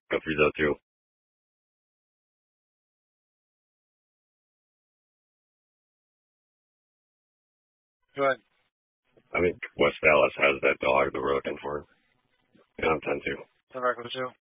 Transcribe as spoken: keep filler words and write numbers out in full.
Go for you too. Go ahead. I think West Dallas has that dog that we're looking for. Yeah, I'm ten two. ten back with two.